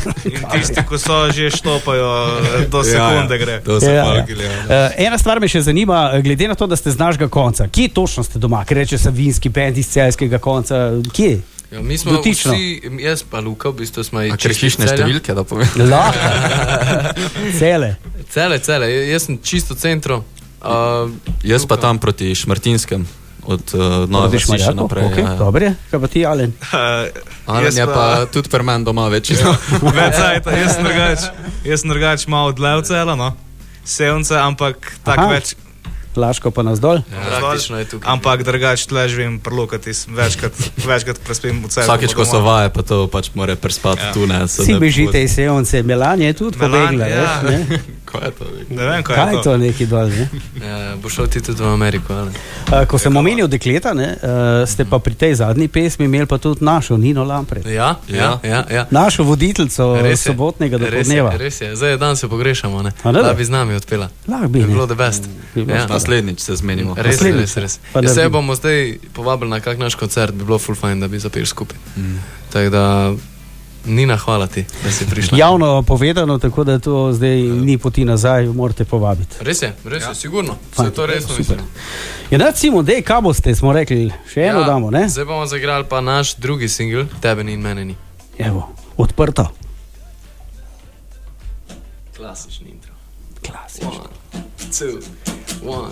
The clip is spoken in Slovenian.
In tisti, ko so že štopajo, do sekunde gre. To se polgili. Ena stvar me še zanima, glede na to, da ste z našega konca. Kje točno ste doma? Ker reče Savinjski bend iz celjskega konca. Kje? Ja, mi smo dotično. Vsi, jaz pa Luka, v bistvu smo A križišne številke, da povem? Cele. Cele. Jaz sem čisto centro. Jaz pa tam proti Šmartinskem. Od Nove Vršiče naprej. Okay, dobre, kaj pa ti, Alen? Alen je pa tudi per men doma večino. Jaz sem drugač malo dlje od Cela, no. Sevnice, ampak tak več. Laško pa nas dol. Praktično je tukaj. Ampak drugač tle živim prlukati, večkrat prespim v Celu. Vsakič, ko so vaje, pa to pač more prespati tu, ne. Vsi bežite iz Sevnice, Melanje je tudi pobegla, veš, ne? Kaj je to? Ne vem, kaj je to neki dol, ne? Bo šel ti tudi v Ameriko, ali? Ko sem omenil dekleta, ne, ste pa pri tej zadnji pesmi imeli pa tudi našo Nino Lampret. Ja. Našo voditeljico sobotnega dopoldneva. Res je, zdaj je dan se pogrešamo, ne? Da bi z nami odpela. Lahko bi, ne? Bi bilo the best. Naslednjič se zmenimo. Res. Se bomo zdaj povabili na kak naš koncert, bi bilo ful fajn, da bi zapeli skupaj. Tako da Nina, hvala ti, da si prišla. Javno povedano, tako da to zdaj ni poti nazaj, morate povabiti. Res je, sigurno. Se to resno mislim. Ja, da, Simon, dej, kaj boste, smo rekli, še eno damo, ne? Zdaj bomo zaigrali pa naš drugi singl, Tebe ni in mene ni. Evo, odprto. Klasični intro. Klasični. 1, 2, 1.